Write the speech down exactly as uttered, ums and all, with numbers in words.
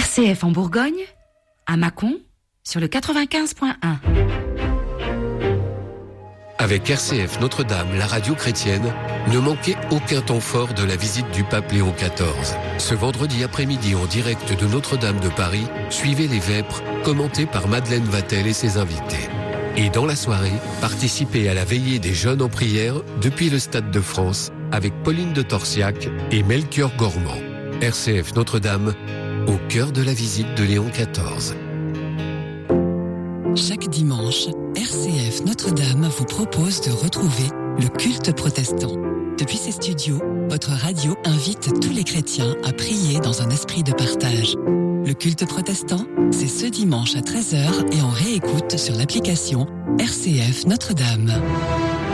C F en Bourgogne, à Mâcon, sur le quatre-vingt-quinze point un. Avec R C F Notre-Dame, la radio chrétienne, ne manquez aucun temps fort de la visite du pape Léon quatorze. Ce vendredi après-midi en direct de Notre-Dame de Paris, suivez les Vêpres, commentés par Madeleine Vatel et ses invités. Et dans la soirée, participez à la veillée des jeunes en prière depuis le Stade de France avec Pauline de Torsiac et Melchior Gormand. R C F Notre-Dame, au cœur de la visite de Léon quatorze. Chaque dimanche, R C F Notre-Dame vous propose de retrouver le culte protestant. Depuis ses studios, votre radio invite tous les chrétiens à prier dans un esprit de partage. Le culte protestant, c'est ce dimanche à treize heures et en réécoute sur l'application R C F Notre-Dame.